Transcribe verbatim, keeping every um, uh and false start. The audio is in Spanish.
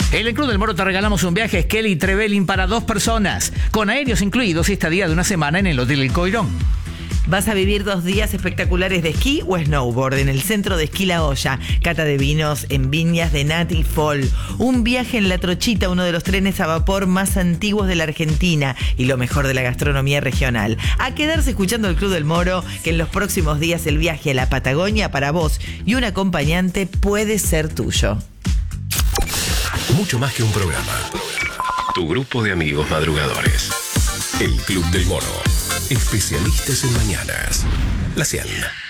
En el Club del Moro te regalamos un viaje a Esquel y Trevelin para dos personas, con aéreos incluidos y estadía de una semana en el Hotel El Coirón. Vas a vivir dos días espectaculares de esquí o snowboard en el centro de Esquí La Olla, cata de vinos en viñas de Nati Fall, un viaje en La Trochita, uno de los trenes a vapor más antiguos de la Argentina y lo mejor de la gastronomía regional. A quedarse escuchando el Club del Moro, que en los próximos días el viaje a la Patagonia para vos y un acompañante puede ser tuyo. Mucho más que un programa. Tu grupo de amigos madrugadores. El Club del Moro. Especialistas en mañanas. La cien.